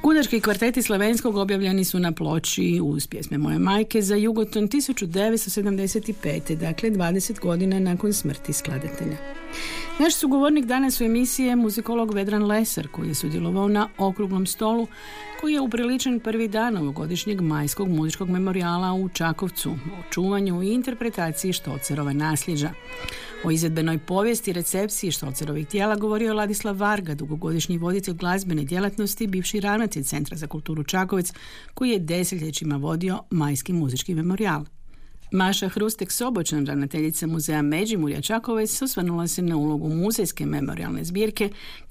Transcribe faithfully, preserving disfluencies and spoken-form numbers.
Gudački kvarteti slavenskog objavljeni su na ploči uz pjesme Moje majke za Jugoton tisuću devetsto sedamdeset pete. Dakle dvadeset godina nakon smrti skladatelja. Naš sugovornik danas u emisiji je muzikolog Vedran Lesar, koji je sudjelovao na okruglom stolu koji je upriličen prvi dan ovogodišnjeg majskog muzičkog memorijala u Čakovcu o čuvanju i interpretaciji Štocerova nasljeđa. O izvedbenoj povijesti i recepciji Štocerovih tijela govorio je Ladislav Varga, dugogodišnji voditelj glazbene djelatnosti, bivši ravnatelj Centra za kulturu Čakovec, koji je desetljećima vodio majski muzički memorijal. Maša Hrustek-Soboćan, ravnateljica muzeja Međimurja Čakovec, osvrnula se na ulogu muzejske memorijalne zbirke